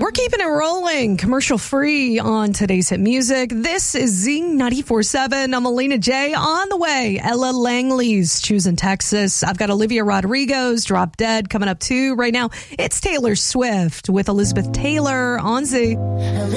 We're keeping it rolling, commercial free on today's hit music. This is Zing 94.7. I'm Alina J. On the way, Ella Langley's Choosing Texas. I've got Olivia Rodrigo's Drop Dead coming up too. Right now, it's Taylor Swift with Elizabeth Taylor on Z.